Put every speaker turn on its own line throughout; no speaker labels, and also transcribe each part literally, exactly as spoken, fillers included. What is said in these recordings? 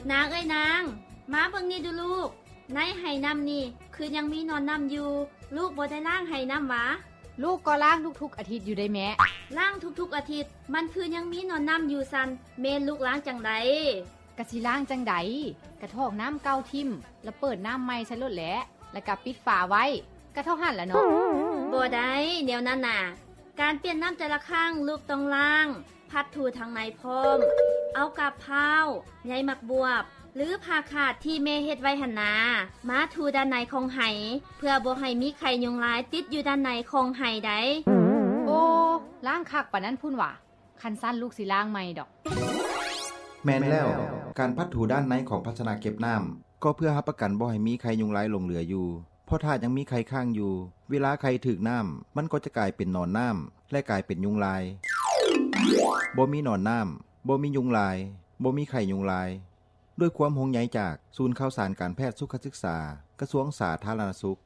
นางเอ้ยนางมาเบิ่งนี่ดูลูกในไหน้ำนี่คือยังมีนอนน้ำอยู่ลูกบ่ได้ล้างไหน้ำหวะ
ลูกก็ล้างทุกๆอาทิตย์อยู่ได้แม่
ล้างทุกๆอาทิตย์มันคือยังมีนอนน้ำอยู่ซันเมนลูกล้างจังได
กะสิล้างจังไดกระทอกน้ำเก่าทิ่มแล้วเปิดน้ำใหม่ใส่รถแหละแล้วก็ปิดฝาไว้ก็เท่าหั่นละเนาะ
บ่ได้แนวนั้นน่ะการเปลี่ยนน้ำแต่ละครั้งลูกต้องล้างพัดถูทางในพร้อมเอากับพร้าวใยหมักบวบหรือผ้าขาดที่แม่เฮ็ดไว้หั่นนามาถูด้านในของไหเพื่อบ่ให้มีไข่ยุงลายติดอยู่ด้านในของไหได้
โอ้ล้างคักปานนั้นพุ่นว่ะคันสั้นลูกสิล้างใหม่ดอก
แม่นแล้วการพัดถูด้านในของภาชนะเก็บน้ำก็เพื่อรับประกันบ่ให้มีไข่ยุงลายหลงเหลืออยู่เพราะถ้ายังมีไข่ค้างอยู่เวลาไข่ถึกน้ำมันก็จะกลายเป็นหนอนน้ำและกลายเป็นยุงลายบ่มีหนอนน้ำบ่มียุงลายบ่มีไข่ยุงลายด้วยความห่วงใยจากศูนย์ข่าวสารการแพทย์สุขศึกษากระทรวงสาธารณสุข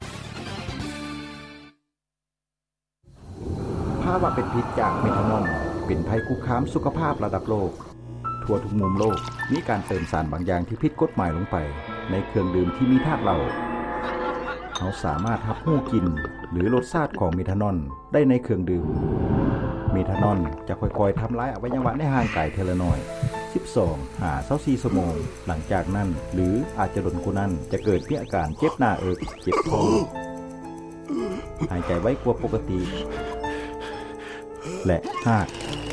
ภาวะเป็นพิษจากเมทานอลเป็นภัยคุกคามสุขภาพระดับโลกทั่วทุกมุมโลกมีการเติมสารบางอย่างที่ผิดกฎหมายลงไปในเครื่องดื่มที่มีธาตุเหล้าเขาสามารถรับรู้กลิ่นหรือรสชาติของเมทานอลได้ในเครื่องดื่มเมทานอลจะค่อยๆทำลายอวัยวะในร่างกายทีละน้อยสิบสองหายี่สิบสี่ชั่วโมงหลังจากนั้นหรืออาจจะล้นกว่านั้นจะเกิดมีอาการเจ็บหน้าอกเจ็บท้องหายใจไวกว่าปกติและหาก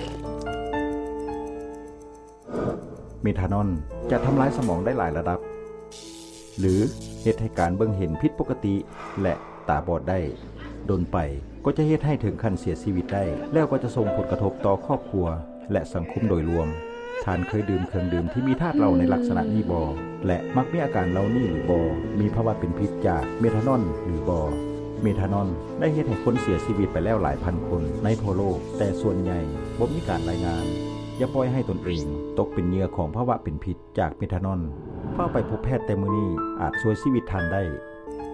เมทานอลจะทำลายสมองได้หลายระดับหรือเฮ็ดให้การเบิ่งเห็นผิดปกติและตาบอดได้โดนไปก็จะเฮ็ดให้ถึงขั้นเสียชีวิตได้แล้วก็จะส่งผลกระทบต่อครอบครัวและสังคมโดยรวมท่านเคยดื่มเครื่องดื่มที่มีธาตุเหล้าในลักษณะนี้บ่และมักมีอาการเหล่านี้หรือบ่มีภาวะเป็นพิษจากเมทานอลหรือบ่เมทานอลได้เฮ็ดให้คนเสียชีวิตไปแล้วหลายพันคนในทั่วโลกแต่ส่วนใหญ่บ่มีการรายงานอย่าปล่อยให้ตนเองตกเป็นเหยื่อของภาวะเป็นพิษจากเมทานอลเข้าไปพบแพทย์แต่มื้อนี้อาจช่วยชีวิตท่านได้